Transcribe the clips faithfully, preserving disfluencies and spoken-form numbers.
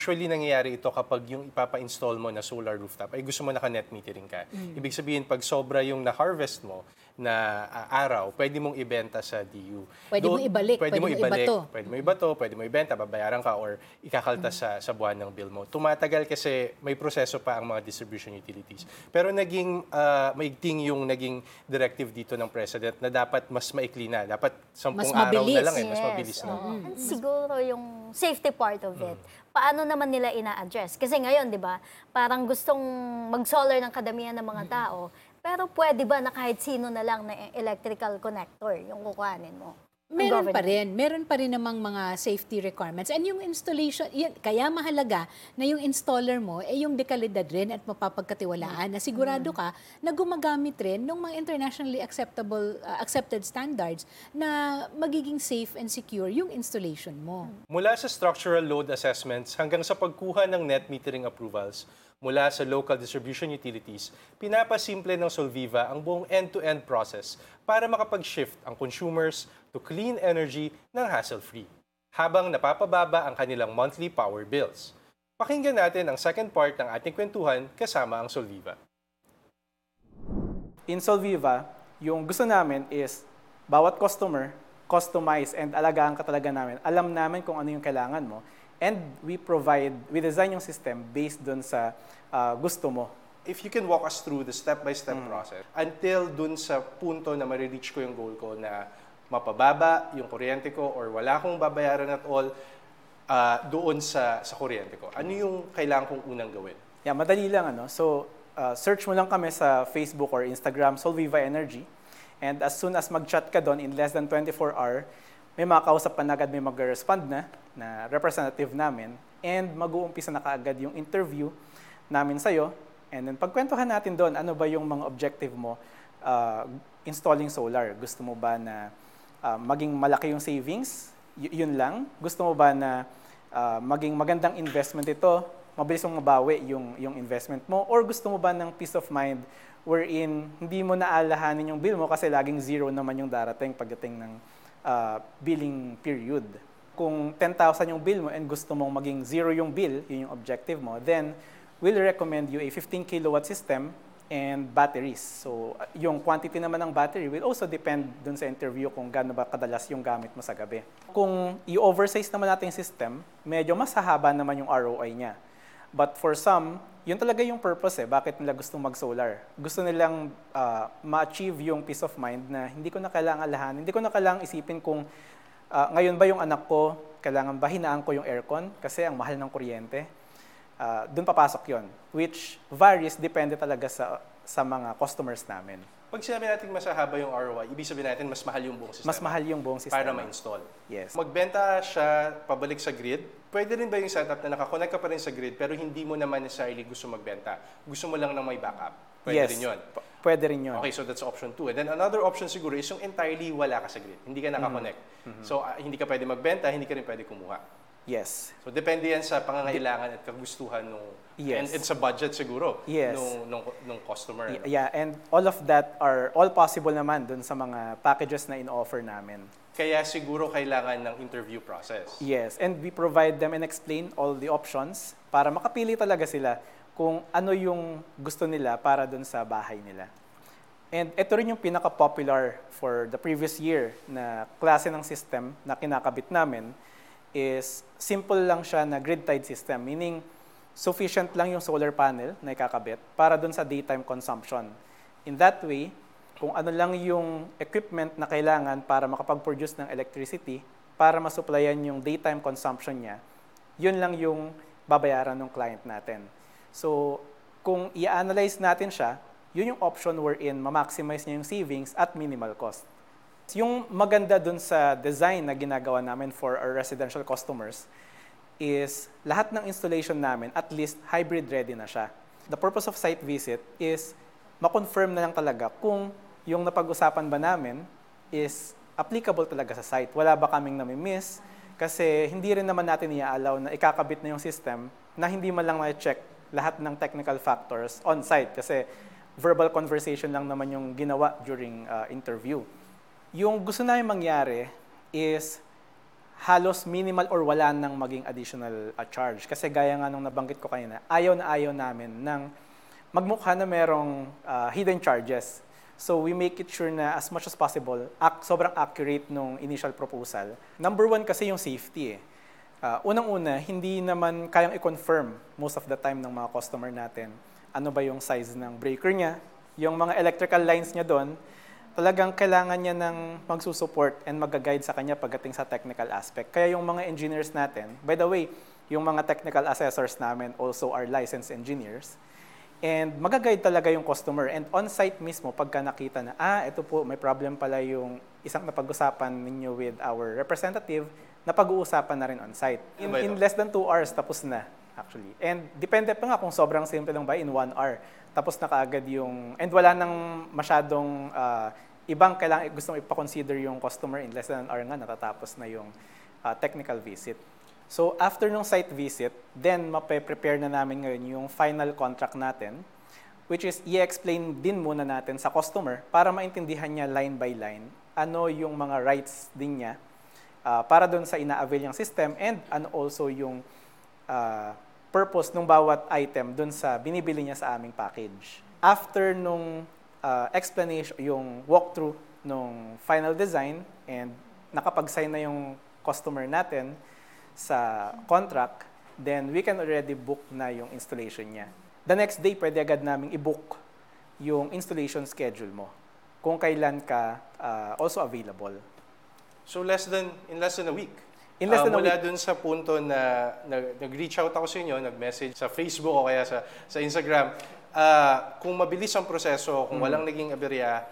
Usually, nangyayari ito kapag yung ipapa-install mo na solar rooftop ay gusto mo naka-net metering ka. Mm. Ibig sabihin, pag sobra yung na-harvest mo na uh, araw, pwede mong ibenta sa D U. Pwede mo ibalik, pwede, pwede mo mo ibalik, ibato. Pwede mo ibato, pwede mo ibenta, babayaran ka or ikakaltas mm. sa, sa buwan ng bill mo. Tumatagal kasi may proseso pa ang mga distribution utilities. Pero naging uh, maigting yung naging directive dito ng President na dapat mas maikli na. Dapat sampung araw na lang, eh, mas yes. mabilis na. Mm. And siguro yung safety part of it. Mm. Paano naman nila ina-address? Kasi ngayon, di ba, parang gustong mag-solar ng kadamihan ng mga tao, pero pwede ba na kahit sino na lang na electrical connector yung kukuhanin mo? Meron pa rin. Meron pa rin namang mga safety requirements. And yung installation, yan, kaya mahalaga na yung installer mo ay eh, yung dekalidad rin at mapapagkatiwalaan na sigurado ka na gumagamit rin ng mga internationally acceptable uh, accepted standards na magiging safe and secure yung installation mo. Mula sa structural load assessments hanggang sa pagkuha ng net metering approvals, mula sa local distribution utilities, pinapasimple ng Solviva ang buong end-to-end process para makapag-shift ang consumers to clean energy ng hassle-free, habang napapababa ang kanilang monthly power bills. Pakinggan natin ang second part ng ating kwentuhan kasama ang Solviva. In Solviva, yung gusto namin is bawat customer, customize and alagaan ka talaga namin. Alam namin kung ano yung kailangan mo. And we provide, we design yung system based dun sa uh, gusto mo. If you can walk us through the step-by-step mm. process until dun sa punto na ma-reach ko yung goal ko na mapababa yung kuryente ko or wala akong babayaran at all uh, doon sa, sa kuryente ko. Ano yung kailangan kong unang gawin? Yeah, madali lang. Ano? So, uh, search mo lang kami sa Facebook or Instagram, Solviva Energy. And as soon as mag-chat ka doon in less than twenty-four hours, may makakausap pa na agad, may mag-respond na, na representative namin, and mag-uumpisa na kaagad yung interview namin sa'yo. And then pagkwentuhan natin doon, ano ba yung mga objective mo uh, installing solar? Gusto mo ba na uh, maging malaki yung savings? Y- yun lang. Gusto mo ba na uh, maging magandang investment ito? Mabilis mong mabawi yung, yung investment mo? Or gusto mo ba ng peace of mind wherein hindi mo naalahanin yung bill mo kasi laging zero naman yung darating pagdating ng Uh, billing period. Kung ten thousand yung bill mo and gusto mong maging zero yung bill, yun yung objective mo, then we'll recommend you a fifteen kilowatt system and batteries. So, yung quantity naman ng battery will also depend dun sa interview kung gaano ba kadalas yung gamit mo sa gabi. Kung i-oversize naman natin yung system, medyo mas hahaba naman yung R O I niya. But for some, yun talaga yung purpose eh, bakit nila gustong mag-solar. Gusto nilang uh, ma-achieve yung peace of mind na hindi ko na kailangan alahan, hindi ko na kailangan isipin kung uh, ngayon ba yung anak ko, kailangan ba hinaan ko yung aircon kasi ang mahal ng kuryente. Uh, Doon papasok yon, which varies, depende talaga sa, sa mga customers namin. Pag sinabi natin mas haba yung R O I, ibig sabihin natin mas mahal yung buong sistema. Mas mahal yung buong sistema. Para ma-install. Yes. Magbenta siya pabalik sa grid, pwede rin ba yung setup na nakakonect ka pa rin sa grid pero hindi mo naman necessarily gusto magbenta? Gusto mo lang ng may backup? Pwede yes. rin yun? P- pwede rin yun. Okay, so that's option two. And then another option siguro is yung entirely wala ka sa grid. Hindi ka nakakonect. Mm-hmm. So uh, hindi ka pwede magbenta, hindi ka rin pwede kumuha. Yes. So depende yan sa pangangailangan at kagustuhan nung yes. and, and sa budget siguro yes. nung, nung nung customer. Y- yeah, and all of that are all possible naman dun sa mga packages na in-offer namin. Kaya siguro kailangan ng interview process. Yes, and we provide them and explain all the options para makapili talaga sila kung ano yung gusto nila para dun sa bahay nila. And ito rin yung pinaka-popular for the previous year na klase ng system na kinakabit namin is simple lang siya na grid-tied system, meaning sufficient lang yung solar panel na ikakabit para dun sa daytime consumption. In that way, kung ano lang yung equipment na kailangan para makapag-produce ng electricity, para masupplyan yung daytime consumption niya, yun lang yung babayaran ng client natin. So, kung i-analyze natin siya, yun yung option wherein ma-maximize niya yung savings at minimal cost. Yung maganda dun sa design na ginagawa namin for our residential customers is lahat ng installation namin, at least hybrid ready na siya. The purpose of site visit is ma-confirm na lang talaga kung yung napag-usapan ba namin is applicable talaga sa site. Wala ba kaming nami-miss? Kasi hindi rin naman natin i-allow na ikakabit na yung system na hindi man lang na-check lahat ng technical factors on site kasi verbal conversation lang naman yung ginawa during uh, interview. Yung gusto namin mangyari is halos minimal or wala nang maging additional uh, charge. Kasi gaya nga nung nabanggit ko kanina, ayaw na ayaw namin ng magmukha na merong uh, hidden charges. So we make it sure na as much as possible, ac- sobrang accurate nung initial proposal. Number one kasi yung safety eh. Uh, unang-una, hindi naman kayang i-confirm most of the time ng mga customer natin ano ba yung size ng breaker niya. Yung mga electrical lines niya doon, talagang kailangan niya ng magsusupport and mag-guide sa kanya pagdating sa technical aspect. Kaya yung mga engineers natin, by the way, yung mga technical assessors namin also are licensed engineers. And mag-guide talaga yung customer. And on-site mismo, pagka nakita na, ah, ito po, may problem pala yung isang napag-usapan ninyo with our representative, napag-uusapan na rin on-site. In, in less than two hours, tapos na, actually. And depende pa nga kung sobrang simple lang ba, in one hour. Tapos na kaagad yung, and wala nang masyadong uh, ibang kailangan, gustong ipakonsider yung customer, in less than an hour nga, natatapos na yung uh, technical visit. So after nung site visit, then mape-prepare na namin ngayon yung final contract natin, which is i-explain din muna natin sa customer para maintindihan niya line by line ano yung mga rights din niya uh, para doon sa ina-avail yung system and ano also yung uh, purpose ng bawat item doon sa binibili niya sa aming package. After nung uh, explanation, yung walkthrough nung final design and nakapag-sign na yung customer natin sa contract, then we can already book na yung installation niya. The next day, pwede agad namin i-book yung installation schedule mo kung kailan ka uh, also available. So less than, in less than a week? In less than uh, a mula week. dun sa punto na, na nag-reach out ako sa inyo, nag-message sa Facebook o kaya sa, sa Instagram, uh, kung mabilis ang proseso, kung walang naging aberya,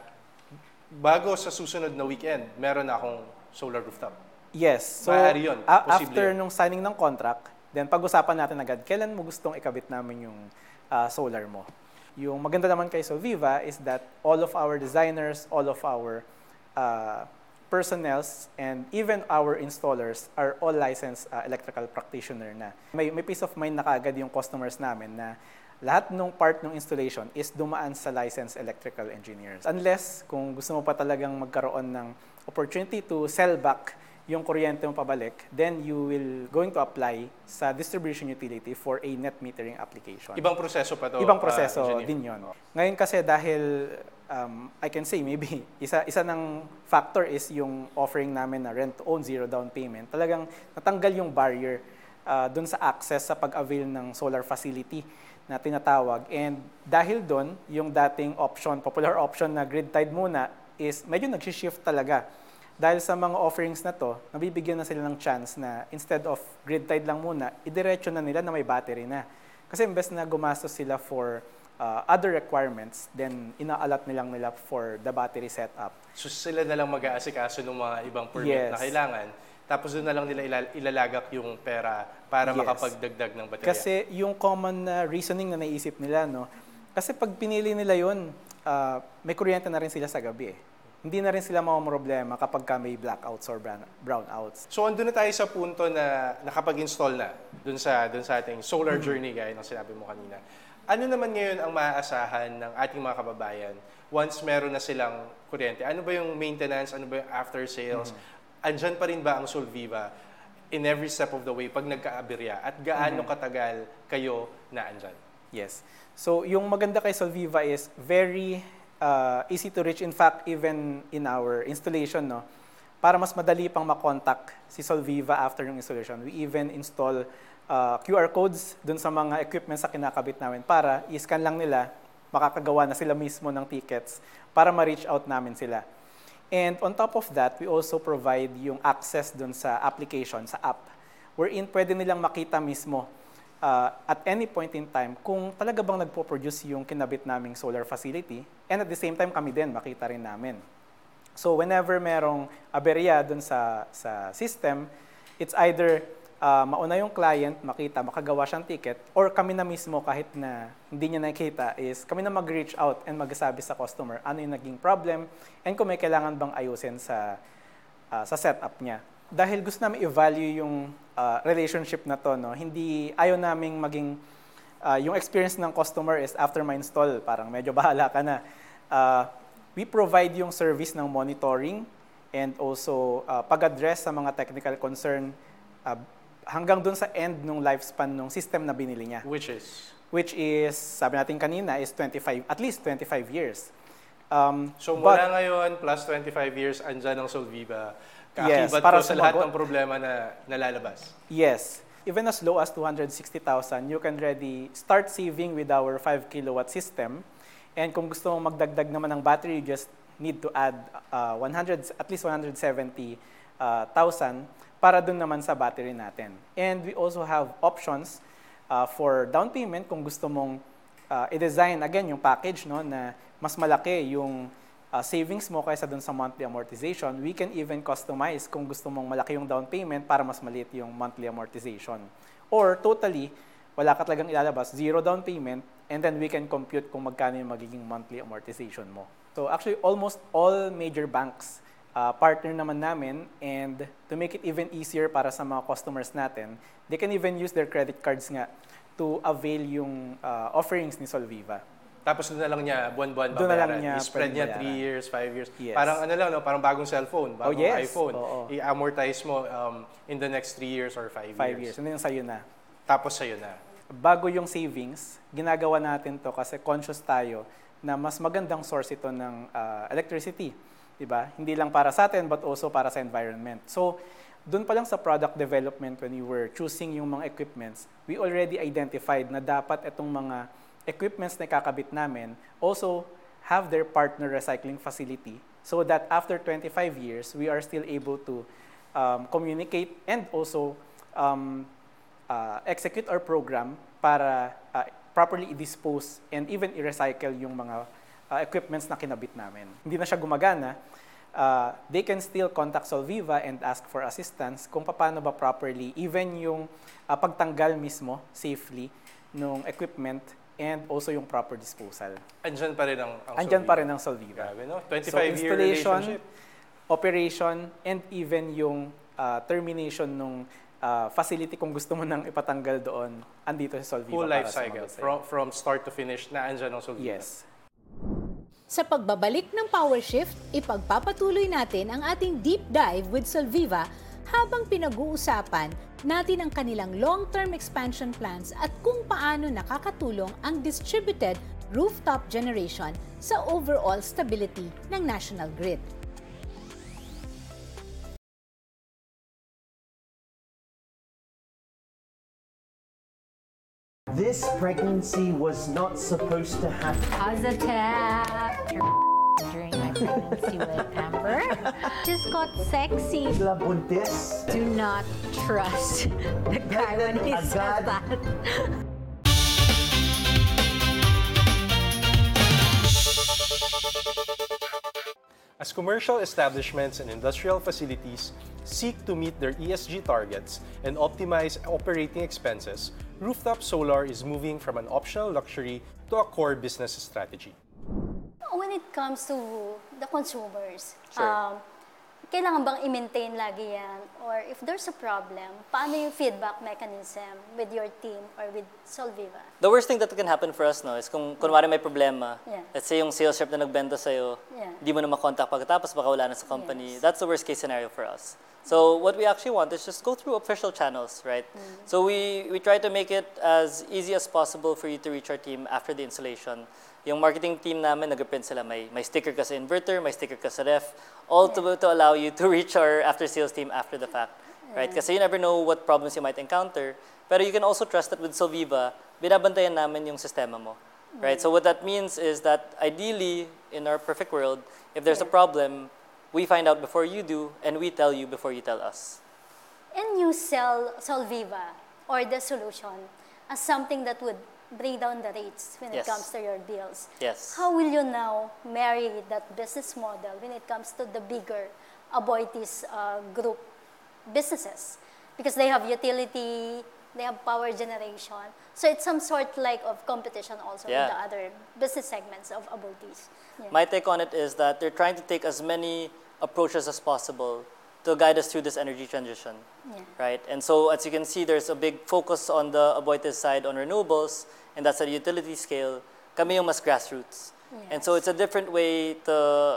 bago sa susunod na weekend, meron na akong solar rooftop. Yes. So, Maaari yun. a- Posible after yun. nung signing ng contract, then pag-usapan natin agad, kailan mo gustong ikabit namin yung uh, solar mo. Yung maganda naman kay Solviva is that all of our designers, all of our uh, personnels, and even our installers are all licensed uh, electrical practitioner na. May, may peace of mind na kaagad yung customers namin na lahat ng part ng installation is dumaan sa licensed electrical engineers. Unless kung gusto mo pa talagang magkaroon ng opportunity to sell back yung kuryente mo pabalik, then you will going to apply sa distribution utility for a net metering application. Ibang proseso pa to. Ibang uh, proseso engineer. din yun. Ngayon kasi dahil, um, I can say maybe, isa, isa ng factor is yung offering namin na rent-to-own zero down payment. Talagang natanggal yung barrier uh, dun sa access sa pag-avail ng solar facility na tinatawag. And dahil dun, yung dating option, popular option na grid tied muna is medyo nag-shift talaga. Dahil sa mga offerings na to, nabibigyan na sila ng chance na instead of grid tied lang muna, idiretso na nila na may battery na. Kasi imbes na gumastos sila for uh, other requirements, then inaalat nilang nila for the battery setup. So sila na lang mag-aasikaso ng mga ibang permit Yes. na kailangan, tapos doon na lang nila ilal- ilalagak yung pera para Yes. makapagdagdag ng baterya. Kasi yung common na reasoning na naisip nila, no? Kasi pag pinili nila yun, uh, may kuryente na rin sila sa gabi eh. Hindi na rin sila mamamroblema kapag ka may blackouts or brown- brownouts. So andun na tayo sa punto na nakapag-install na dun sa dun sa ating solar journey gaya ng sinabi mo kanina. Ano naman ngayon ang maaasahan ng ating mga kababayan once meron na silang kuryente? Ano ba yung maintenance? Ano ba yung after sales? Mm-hmm. Andyan pa rin ba ang Solviva in every step of the way pag nagka-aberya? At gaano mm-hmm. katagal kayo na andyan? Yes. So yung maganda kay Solviva is very uh, easy to reach. In fact, even in our installation, no, para mas madali pang makontak si Solviva after yung installation, we even install uh, Q R codes dun sa mga equipment sa kinakabit namin para i-scan lang nila, makakagawa na sila mismo ng tickets para ma-reach out namin sila. And on top of that, we also provide yung access dun sa application, sa app, wherein pwede nilang makita mismo Uh, at any point in time kung talaga bang nagpo-produce yung kinabit naming solar facility, and at the same time kami din makita rin namin. So whenever merong aberya dun sa sa system, it's either uh, mauna yung client makita, makagawa siyang ticket, or kami na mismo kahit na hindi niya nakita is kami na mag-reach out and magsasabi sa customer ano yung naging problem and kung may kailangan bang ayusin sa uh, sa setup niya. Dahil gusto namin i-value yung uh, relationship na to, no? Hindi, ayaw naming maging, uh, yung experience ng customer is after ma-install, parang medyo bahala ka na. Uh, we provide yung service ng monitoring and also uh, pag-address sa mga technical concern uh, hanggang dun sa end ng lifespan ng system na binili niya. Which is? Which is, sabi natin kanina, is twenty-five, at least twenty-five years. Um, So but- mula ngayon, plus twenty-five years, andyan ang Solviva. Yes, Kaakibat para ko sa lahat sumagot. ng problema na nalalabas. Yes. Even as low as two hundred sixty thousand, you can already start saving with our five kilowatt system. And kung gusto mong magdagdag naman ng battery, you just need to add uh, one hundred, at least one hundred seventy thousand para dun naman sa battery natin. And we also have options uh, for down payment kung gusto mong uh, i-design, again, yung package, no, na mas malaki yung uh, savings mo kaysa dun sa monthly amortization. We can even customize kung gusto mong malaki yung down payment para mas maliit yung monthly amortization. Or totally, wala ka talagang ilalabas, zero down payment, and then we can compute kung magkano yung magiging monthly amortization mo. So actually, almost all major banks uh, partner naman namin, and to make it even easier para sa mga customers natin, they can even use their credit cards nga to avail yung uh, offerings ni Solviva. Tapos doon na lang niya buwan-buwan Doon na lang babayaran. niya I-spread pwedeng niya bayaran. three years, five years. Yes. Parang ano lang, no? Parang bagong cellphone, bagong Oh, yes. iPhone. Oo. I-amortize mo um, in the next three years or five, Five years. years, and then sa'yo na. Tapos sa'yo na. Bago yung savings, ginagawa natin to kasi conscious tayo na mas magandang source ito ng uh, electricity. Diba? Hindi lang para sa atin, but also para sa environment. So, doon pa lang sa product development, when we were choosing yung mga equipments, we already identified na dapat itong mga equipments na kakabit namin also have their partner recycling facility so that after twenty-five years, we are still able to um, communicate and also um, uh, execute our program para uh, properly i-dispose and even i-recycle yung mga uh, equipments na kinabit namin. Hindi na siya gumagana, uh, they can still contact Solviva and ask for assistance kung paano ba properly, even yung uh, pagtanggal mismo safely ng equipment and also yung proper disposal. Andyan pa rin ang, ang Andyan Solviva. pa rin ang Solviva. Grabe, no? So twenty-five year installation, relationship. operation, and even yung uh, termination ng uh, facility kung gusto mo nang ipatanggal doon, andito si Solviva Full para life cycle. sumagot sa'yo. From, from start to finish, na andyan ang Solviva. Yes. Sa pagbabalik ng Power Shift, ipagpapatuloy natin ang ating deep dive with Solviva habang pinag-uusapan natin ang kanilang long-term expansion plans at kung paano nakakatulong ang distributed rooftop generation sa overall stability ng national grid. This pregnancy was not supposed to happen. Positive. During my pregnancy with Amber. Just got sexy. La buntis. Do not trust the guy when he Agad. says that. As commercial establishments and industrial facilities seek to meet their E S G targets and optimize operating expenses, rooftop solar is moving from an optional luxury to a core business strategy. When it comes to the consumers, Sure. um, kailangan bang i-maintain lagi yan? Or if there's a problem, paano yung feedback mechanism with your team or with Solviva? The worst thing that can happen for us no, is kung kunwari may problema, Yeah. let's say yung sales rep na nagbenta sa'yo, Yeah. di mo na makontak pagkatapos baka wala na sa company. Yes. That's the worst case scenario for us. So what we actually want is just go through official channels, right? So we, we try to make it as easy as possible for you to reach our team after the installation. Yung marketing team namin, nag-print sila, may, may sticker ka sa inverter, may sticker ka sa ref, all to, to allow you to reach our after-sales team after the fact, right? Kasi you never know what problems you might encounter, pero you can also trust that with Solviva, binabantayan namin yung sistema mo, right? So what that means is that ideally, in our perfect world, if there's a problem, we find out before you do, and we tell you before you tell us. And you sell Solviva or the solution as something that would bring down the rates when Yes. it comes to your bills. Yes. How will you now marry that business model when it comes to the bigger Aboitiz uh, group businesses? Because they have utility, they have power generation. So it's some sort like of competition also Yeah. with the other business segments of Aboitiz. Yeah. My take on it is that they're trying to take as many approaches as possible to guide us through this energy transition, Yeah. right? And so as you can see, there's a big focus on the Aboitiz side on renewables, and that's at a utility scale. Kami yung mas grassroots. And so it's a different way to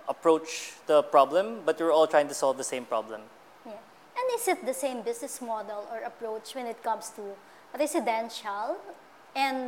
approach the problem, but we're all trying to solve the same problem. Yeah. And is it the same business model or approach when it comes to residential and